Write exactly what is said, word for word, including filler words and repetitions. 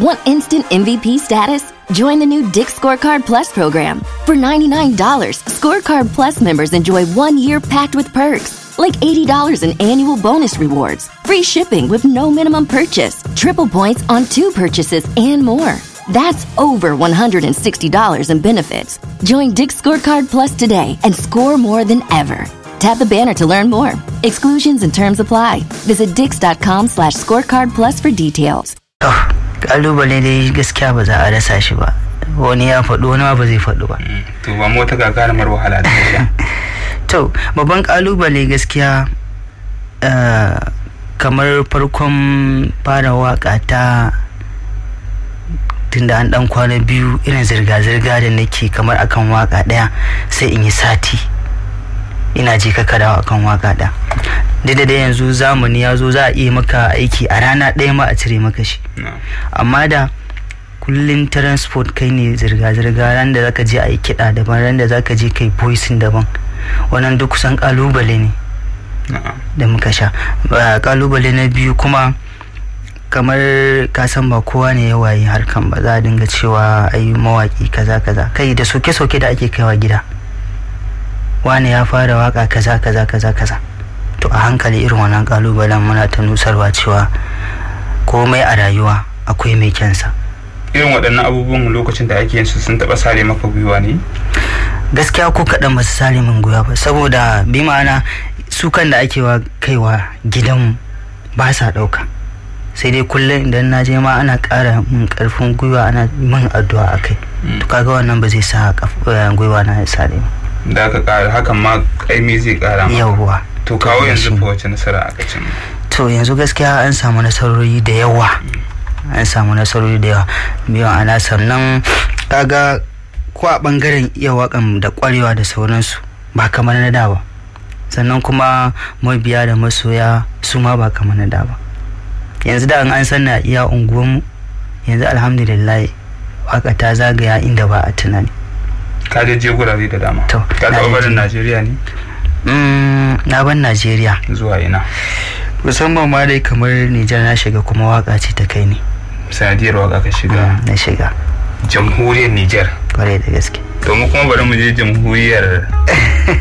Want instant M V P status? Join the new Dick's Scorecard Plus program. For ninety-nine dollars, Scorecard Plus members enjoy one year packed with perks, like eighty dollars in annual bonus rewards, free shipping with no minimum purchase, triple points on two purchases, and more. That's over one hundred sixty dollars in benefits. Join Dick's Scorecard Plus today and score more than ever. Tap the banner to learn more. Exclusions and terms apply. Visit dix.com slash scorecard plus for details. Kalubale dai gaskiya ba za a rasa shi ba. Wani ya faɗo wani ma ba zai faɗo ba. To ba mota gagarumar wahala da sha. To babban kalubale gaskiya kamar farkon fara waka ta tunda an dan kwana biyu irin zirga-zirga da nake kamar akan waka daya sai in yi sati ina je ka kadawa akan waka da daidai da yanzu zamani ya zo za a iya maka aiki a rana ɗaya ma a cire maka shi amma da kullun transport kai ne zirga-zirga ran da zaka je a yi kiɗa daban ran da zaka je kai voicing daban wannan duk kusan kalubale ne da muka sha kalubale na biyu kuma kamar ka san ba kowa ne ya wayi harkan ba za a dinga cewa ai mawaki kaza kaza kai da soke-soke da ake kaiwa gida wani ya fara waka kaza kaza kaza kaza to a hankali irin wannan kalubalen muna ta nusarwa cewa komai a rayuwa akwai mai kyansa. Irin waɗannan abubuwan lokacin da ake yin su sun taɓa sare maka gwiwa ne? Gaskiya ko kaɗan ba su sare min gwiwa ba saboda bi ma'ana su kan da ake wa kaiwa gidan ba sa ɗauka sai dai kullum idan na je ma ana ƙara min ƙarfin gwiwa ana min addu'a akai to kaga wannan ba zai sa gwiwa na ya sare ba. Da ka ƙara hakan ma ƙaimi zai ƙara ma. Yawwa. To kawo yanzu fa wace nasara aka cin? To yanzu gaskiya an samu nasarori da yawa. An samu nasarori da yawa. Biyan ana sannan kaga ko a bangaren iya wakan da kwarewa da sauransu ba kamar na da ba. Sannan kuma mabiya da masoya su ma ba kamar na da ba. Yanzu da an san na iya unguwanmu yanzu alhamdulillah waka ta zagaya inda ba a tunani. Ka je gurare da dama. To ka taɓa barin Najeriya ne? Mm, na ban Najeriya. Zuwa ina? Musamman ma dai kamar Nijar na shiga kuma waka ce ta kai ni. Sanadiyar waka ka shiga? Na shiga. Jamhuriyar Nijar. Kwarai da gaske. To mu kuma bari mu je jamhuriyar